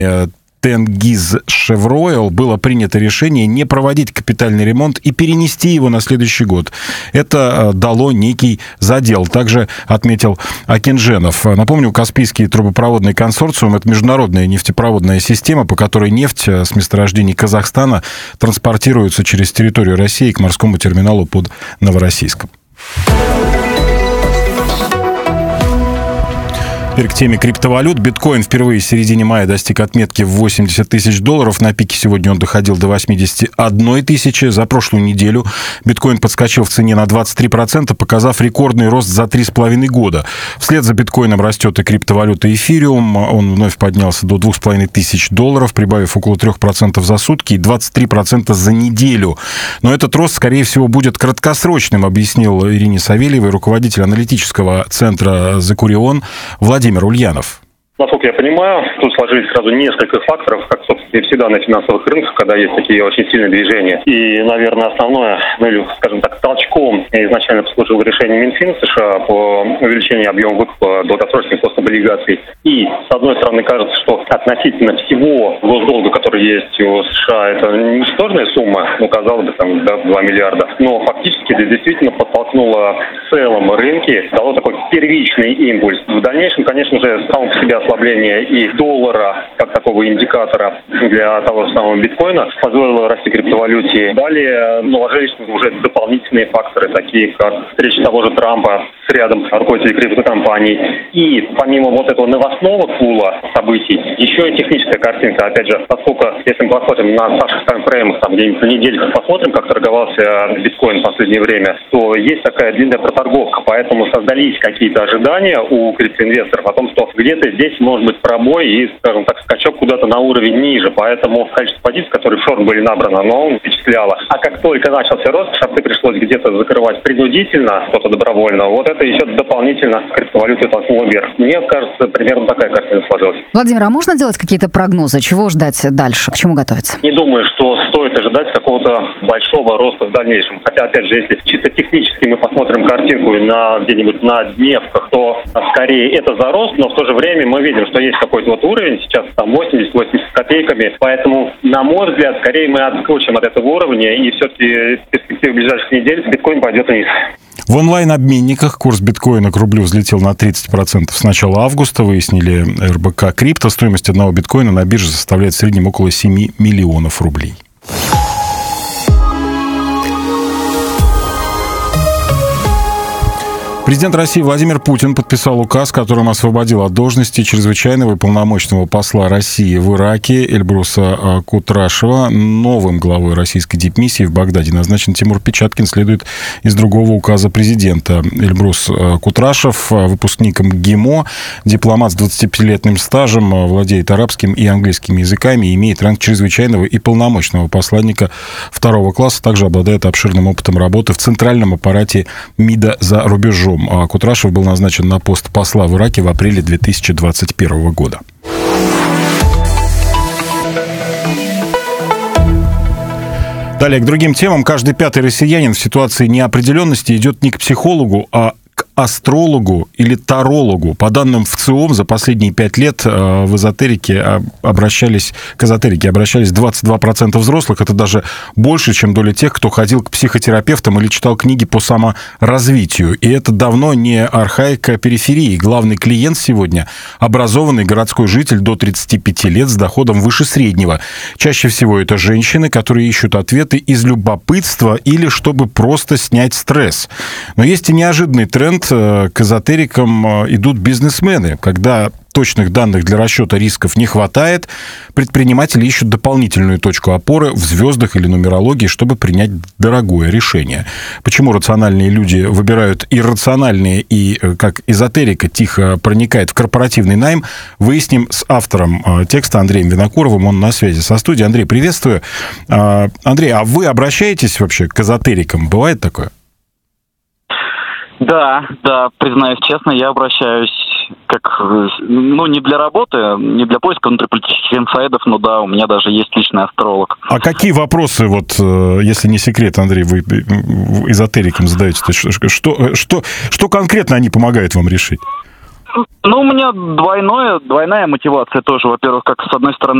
Тенгиз Шевройл было принято решение не проводить капитальный ремонт и перенести его на следующий год. Это дало некий задел, также отметил Акинженов. Напомню, Каспийский трубопроводный консорциум — это международная нефтепроводная система, по которой нефть с месторождений Казахстана транспортируется через территорию России к морскому терминалу под Новороссийском. Теперь к теме криптовалют. Биткоин впервые в середине мая достиг отметки в 80 тысяч долларов. На пике сегодня он доходил до 81 тысячи. За прошлую неделю биткоин подскочил в цене на 23%, показав рекордный рост за 3,5 года. Вслед за биткоином растет и криптовалюта эфириум. Он вновь поднялся до 2500 долларов, прибавив около 3% за сутки и 23% за неделю. Но этот рост, скорее всего, будет краткосрочным, объяснил Ирине Савельевой руководитель аналитического центра «Закурион» Владимир Ульянов. Насколько я понимаю, тут сложились сразу несколько факторов, как, собственно, и всегда на финансовых рынках, когда есть такие очень сильные движения. И, наверное, основное, или, скажем так, толчком изначально послужило решение Минфина США по увеличению объема выкупа долгосрочных гособлигаций. И, с одной стороны, кажется, что относительно всего госдолга, который есть у США, это ничтожная сумма, казалось бы, там, 2 миллиарда. Но фактически это действительно подтолкнуло в целом рынки, дало такой первичный импульс. В дальнейшем, конечно же, само по себе ослабление и доллара, как такого индикатора для того же самого биткоина, позволило расти криптовалюте. Далее наложились уже дополнительные факторы, такие как встреча того же Трампа с рядом руководителей криптокомпаний. И помимо вот этого новостного пула событий, еще и техническая картинка. Опять же, поскольку, если мы посмотрим на наших таймфреймах, там где-нибудь на неделю посмотрим, как торговался биткоин в последнее время, то есть такая длинная проторговка. Поэтому создались какие-то ожидания у криптоинвесторов о том, что где-то здесь может быть пробой и, скажем так, скачок куда-то на уровень ниже. Поэтому количество позиций, которые в шорт были набраны, оно впечатляло. А как только начался рост, шорты пришлось где-то закрывать принудительно, что-то добровольно. Вот это еще дополнительно криптовалюту толкнуло вверх. Мне кажется, примерно такая картина сложилась. Владимир, а можно делать какие-то прогнозы? Чего ждать дальше? К чему готовиться? Не думаю, что стоит ожидать какого-то большого роста в дальнейшем. Хотя, опять же, если чисто технически мы посмотрим картинку где-нибудь на дневках, то скорее это за рост, но в то же время мы видим, что есть какой-то вот уровень, сейчас там 80 с копейками, поэтому, на мой взгляд, скорее мы отскочим от этого уровня, и все-таки в перспективе ближайших недель биткоин пойдет вниз. В онлайн-обменниках курс биткоина к рублю взлетел на 30% с начала августа, выяснили РБК Крипто. Стоимость одного биткоина на бирже составляет в среднем около 7 миллионов рублей. Президент России Владимир Путин подписал указ, которым освободил от должности чрезвычайного и полномочного посла России в Ираке Эльбруса Кутрашева. Новым главой российской дипмиссии в Багдаде назначен Тимур Печаткин, следует из другого указа президента. Эльбрус Кутрашев, выпускник МГИМО, дипломат с 25-летним стажем, владеет арабским и английским языками и имеет ранг чрезвычайного и полномочного посланника второго класса. Также обладает обширным опытом работы в центральном аппарате МИДа за рубежом. А Кутрашев был назначен на пост посла в Ираке в апреле 2021 года. Далее к другим темам. Каждый пятый россиянин в ситуации неопределенности идет не к психологу, а к астрологу или тарологу. По данным ВЦИОМ, за последние 5 лет в эзотерике обращались 22% взрослых. Это даже больше, чем доля тех, кто ходил к психотерапевтам или читал книги по саморазвитию. И это давно не архаика периферии. Главный клиент сегодня – образованный городской житель до 35 лет с доходом выше среднего. Чаще всего это женщины, которые ищут ответы из любопытства или чтобы просто снять стресс. Но есть и неожиданный тренд. К эзотерикам идут бизнесмены. Когда точных данных для расчета рисков не хватает, предприниматели ищут дополнительную точку опоры в звездах или нумерологии, чтобы принять дорогое решение. Почему рациональные люди выбирают иррациональные и, как эзотерика, тихо проникает в корпоративный найм, выясним с автором текста Андреем Винокуровым. Он на связи со студией. Андрей, приветствую. Андрей, а вы обращаетесь вообще к эзотерикам? Бывает такое? Да, признаюсь честно, я обращаюсь не для работы, не для поиска внутриполитических инсайдов, но да, у меня даже есть личный астролог. А какие вопросы, если не секрет, Андрей, вы эзотерикам задаете? Что конкретно они помогают вам решить? Ну, у меня двойная мотивация тоже. Во-первых, как с одной стороны,